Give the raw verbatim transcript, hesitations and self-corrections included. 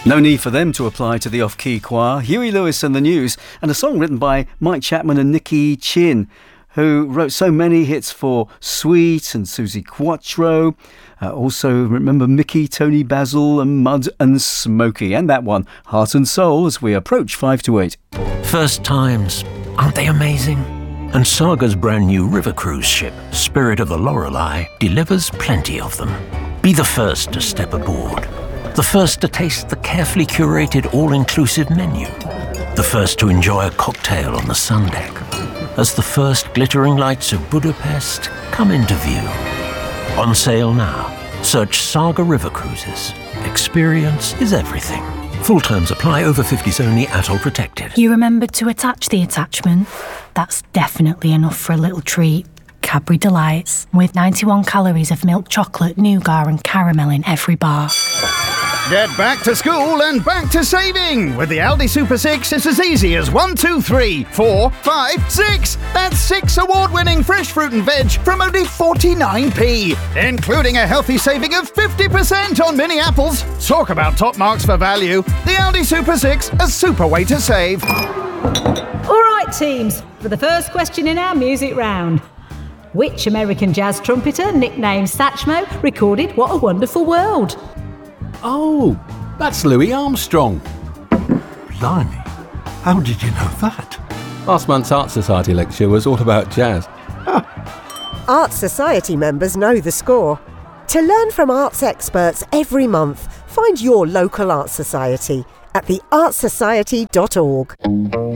No need for them to apply to the off-key choir. Huey Lewis and the News, and a song written by Mike Chapman and Nicky Chin, who wrote so many hits for Sweet and Suzi Quatro. Uh, also, remember Mickey, Tony Basil and Mud and Smokey. And that one, Heart and Soul, as we approach five to eight. First times, aren't they amazing? And Saga's brand new river cruise ship, Spirit of the Lorelei, delivers plenty of them. Be the first to step aboard. The first to taste the carefully curated all-inclusive menu. The first to enjoy a cocktail on the sun deck. As the first glittering lights of Budapest come into view. On sale now. Search Saga River Cruises. Experience is everything. Full terms apply. Over fifties only. Atoll protected. You remembered to attach the attachment? That's definitely enough for a little treat. Cadbury Delights, with ninety-one calories of milk chocolate, nougat and caramel in every bar. Get back to school and back to saving! With the Aldi Super six, it's as easy as one, two, three, four, five, six! That's six award-winning fresh fruit and veg from only forty-nine p, including a healthy saving of fifty percent on mini apples. Talk about top marks for value. The Aldi Super six, a super way to save. All right, teams, for the first question in our music round. Which American jazz trumpeter, nicknamed Satchmo, recorded What a Wonderful World? Oh, that's Louis Armstrong. Blimey, how did you know that? Last month's Art Society lecture was all about jazz. Art Society members know the score. To learn from arts experts every month, find your local Art Society at the art society dot org.